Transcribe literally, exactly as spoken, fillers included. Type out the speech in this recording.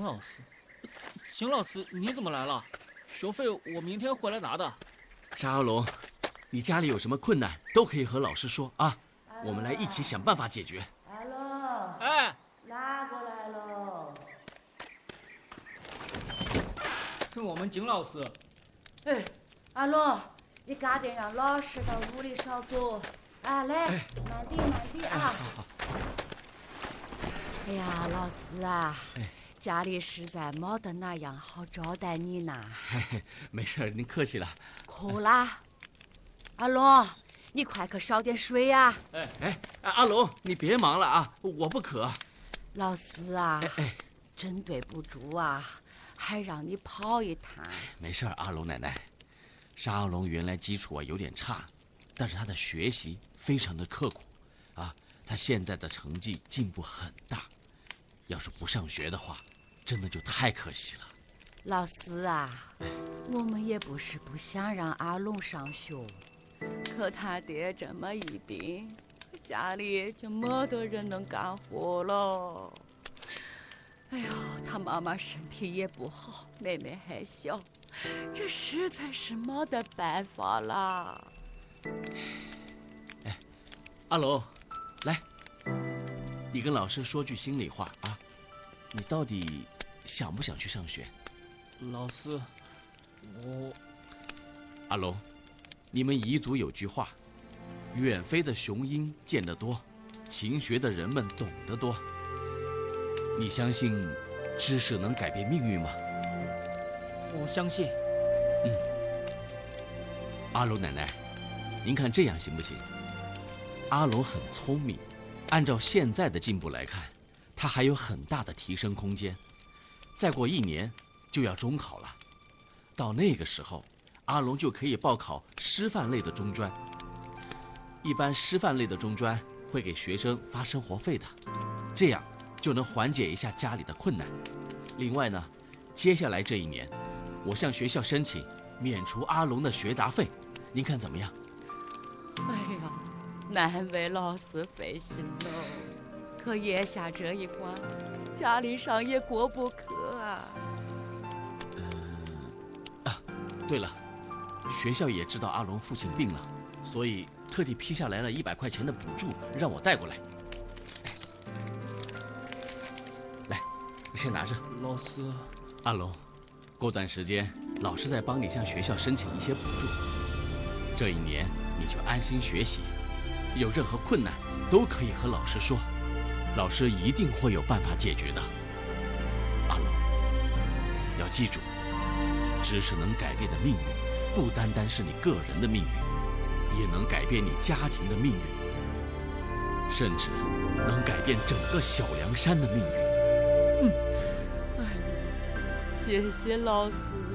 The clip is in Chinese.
老师，秦老师，你怎么来了？学费我明天回来拿的。 沙阿龙，你家里有什么困难都可以和老师说啊，我们来一起想办法解决。 阿龙， 哎， 哪个来了？ 是我们景老师。 哎，阿龙，你赶紧让老师到屋里上座。啊，来， 哎、 慢点慢点啊。 好好。 哎呀，老师啊， 哎、 家里实在没得那样好招待你呢。 嘿嘿，没事，您客气了。 渴啦，阿龙，你快可烧点水呀、啊。 哎哎，阿龙，你别忙了啊，我不渴。 老师啊， 哎哎， 真对不住啊，还让你跑一趟。 没事，阿龙奶奶。沙阿龙原来基础啊有点差，但是他的学习非常的刻苦啊，他现在的成绩进步很大。要是不上学的话，真的就太可惜了。 老师啊，我们也不是不想让阿龙上学，可他爹这么一病，家里就没得人能干活了。哎呦，他妈妈身体也不好，妹妹还小，这实在是没得办法啦。 哎，阿龙，来，你跟老师说句心里话啊，你到底想不想去上学？ 老师，我…… 阿龙，你们彝族有句话，远飞的雄鹰见得多，勤学的人们懂得多。你相信知识能改变命运吗？ 我相信。 嗯。阿龙奶奶，您看这样行不行？阿龙很聪明，按照现在的进步来看，他还有很大的提升空间。再过一年就要中考了，到那个时候，阿龙就可以报考师范类的中专。一般师范类的中专会给学生发生活费的，这样就能缓解一下家里的困难。另外呢，接下来这一年，我向学校申请免除阿龙的学杂费，您看怎么样？ 哎呀，难为老师费心喽。可眼下这一关，家里上也过不去啊。 嗯，啊，对了，学校也知道阿龙父亲病了，所以特地批下来了一百块钱的补助，让我带过来。来，你先拿着。 老师， 阿龙，过段时间老师再帮你向学校申请一些补助。这一年你就安心学习，有任何困难都可以和老师说，老师一定会有办法解决的。阿龙，要记住，知识能改变的命运，不单单是你个人的命运，也能改变你家庭的命运，甚至能改变整个小凉山的命运。 嗯，谢谢老师。